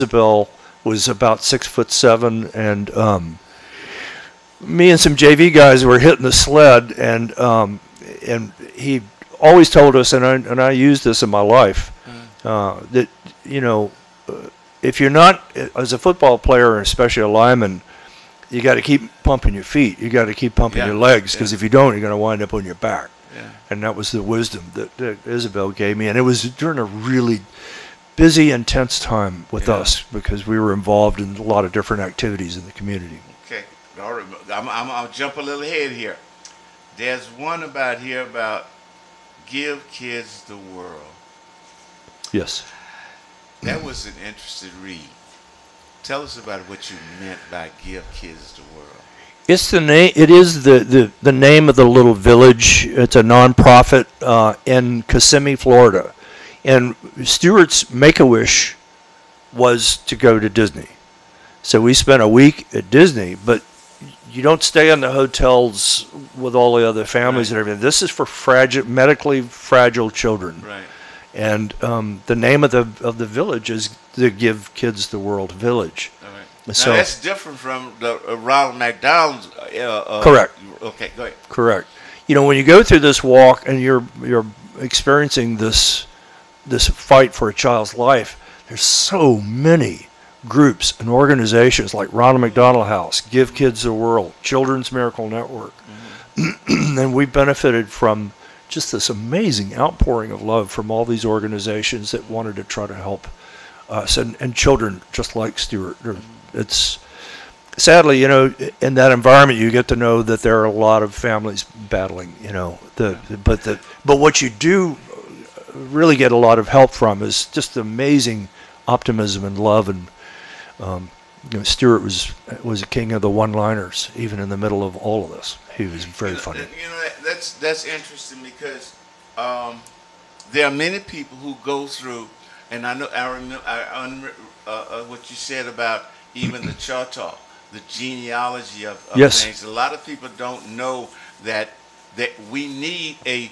Isabel was about 6'7", and me and some JV guys were hitting the sled, and he always told us, and I use this in my life, that if you're not, as a football player, and especially a lineman, you got to keep pumping your feet. You got to keep pumping your legs, because if you don't, you're going to wind up on your back. Yeah. And that was the wisdom that Isabel gave me, and it was during a really busy, intense time with us, because we were involved in a lot of different activities in the community. Okay, all right. I'll jump a little ahead here. There's one about give kids the world. Yes. That was an interesting read. Tell us about what you meant by give kids the world. It's the name. It is the name of the little village. It's a nonprofit in Kissimmee, Florida. And Stuart's Make-A-Wish was to go to Disney. So we spent a week at Disney, but you don't stay in the hotels with all the other families and everything. This is for medically fragile children. Right. And the name of the village is the Give Kids the World Village. All right. Now so that's different from the Ronald McDonald's. Correct. Okay, go ahead. Correct. When you go through this walk and you're experiencing this fight for a child's life, there's so many groups and organizations like Ronald McDonald House, Give Kids the World, Children's Miracle Network, and we benefited from just this amazing outpouring of love from all these organizations that wanted to try to help us and children just like Stuart. It's sadly, in that environment, you get to know that there are a lot of families battling. But what you do really get a lot of help from is just amazing optimism and love. And Stuart was a king of the one-liners, even in the middle of all of this. He was very funny. That's interesting, because there are many people who go through, and I remember what you said about even the Choctaw, the genealogy of things. A lot of people don't know that we need a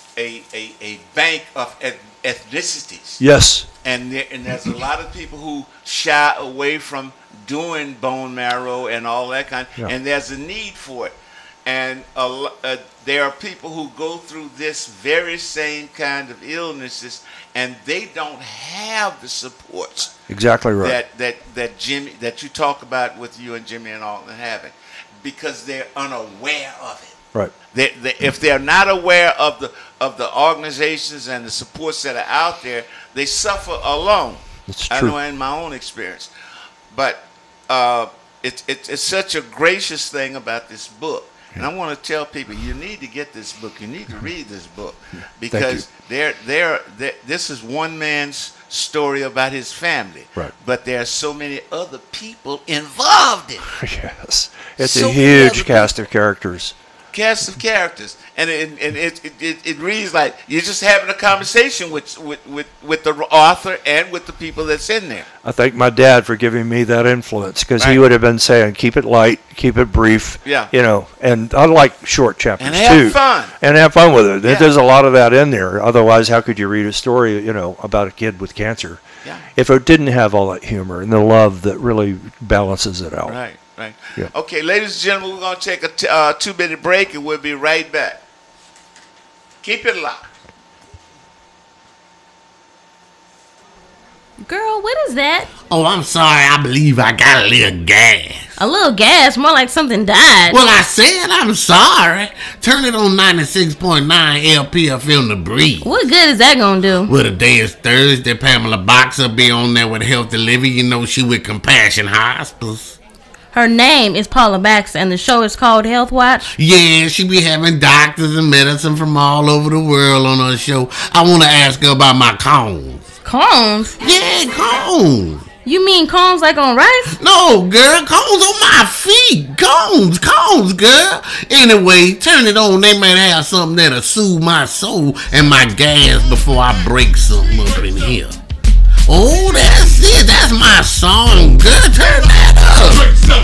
bank of ethnicities. Yes. And there's a lot of people who shy away from doing bone marrow and all that kind, and there's a need for it. And there are people who go through this very same kind of illnesses, and they don't have the supports. Exactly right. That you talk about with you and Jimmy and all that having, because they're unaware of it. Right. If they're not aware of the organizations and the supports that are out there, they suffer alone. It's true. I know in my own experience, but it's such a gracious thing about this book. And I want to tell people, you need to get this book. You need to read this book, because this is one man's story about his family. Right. But there are so many other people involved in it. Yes. It's a huge cast of characters. And it reads like you're just having a conversation with the author and with the people that's in there. I thank my dad for giving me that influence, because he would have been saying, keep it light, keep it brief. Yeah. And I like short chapters and too. And have fun with it. Yeah. There's a lot of that in there. Otherwise, how could you read a story, about a kid with cancer, if it didn't have all that humor and the love that really balances it out? Right. Right. Yeah. Okay, ladies and gentlemen, we're going to take a 2-minute break, and we'll be right back. Keep it locked. Girl, what is that? Oh, I'm sorry. I believe I got a little gas. A little gas? More like something died. Well, I said I'm sorry. Turn it on 96.9 LPFM to breathe. What good is that gonna do? Well, today is Thursday. Pamela Boxer be on there with Healthy Living. She with Compassion Hospice. Her name is Paula Baxter, and the show is called Health Watch? Yeah, she be having doctors and medicine from all over the world on her show. I want to ask her about my cones. Cones? Yeah, cones. You mean cones like on rice? No, girl, cones on my feet. Cones, girl. Anyway, turn it on. They might have something that'll soothe my soul and my gas before I break something up in here. Oh, that's it. That's my song. Girl, turn that up.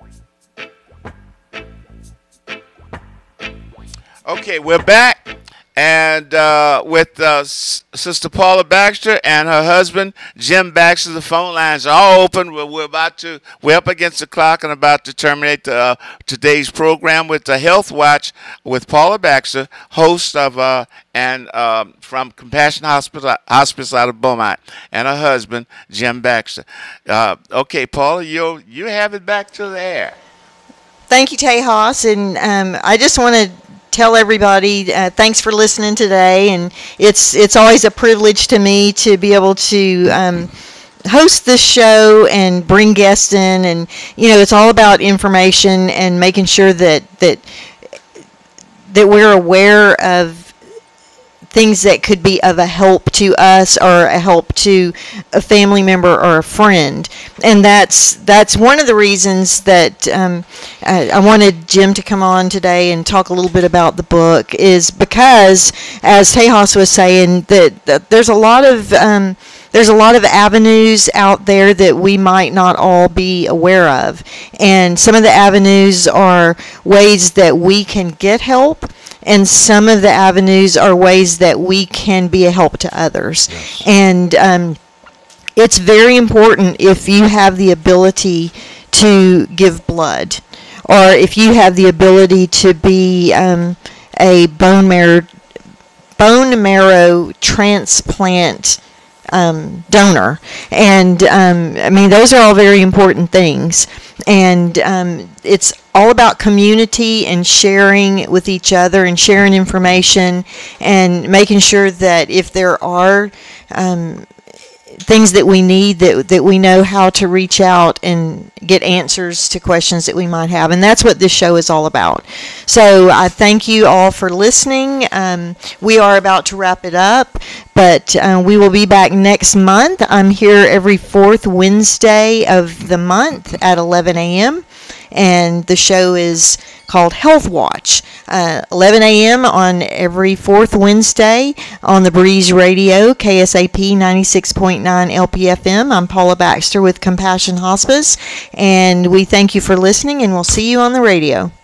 Okay, we're back. and with Sister Paula Baxter and her husband Jim Baxter. The phone lines are all open. We're up against the clock and about to terminate today's program with the Health Watch with Paula Baxter, host of from Compassion Hospice out of Beaumont, and her husband Jim Baxter. Okay, Paula, you have it back to the air. Thank you, Tejas, and I just want to tell everybody thanks for listening today, and it's always a privilege to me to be able to host this show and bring guests in, and it's all about information and making sure that we're aware of things that could be of a help to us or a help to a family member or a friend. And that's one of the reasons that I wanted Jim to come on today and talk a little bit about the book, is because, as Tejas was saying, that there's a lot of avenues out there that we might not all be aware of. And some of the avenues are ways that we can get help, and some of the avenues are ways that we can be a help to others. Yes. And it's very important, if you have the ability to give blood, or if you have the ability to be a bone marrow transplant donor. And those are all very important things. And it's all about community and sharing with each other and sharing information and making sure that if there are things that we need, that we know how to reach out and get answers to questions that we might have. And that's what this show is all about. So I thank you all for listening. We are about to wrap it up, but we will be back next month. I'm here every fourth Wednesday of the month at 11 a.m. And the show is called Health Watch, 11 a.m. on every fourth Wednesday on the Breeze Radio, KSAP 96.9 LPFM. I'm Paula Baxter with Compassion Hospice, and we thank you for listening, and we'll see you on the radio.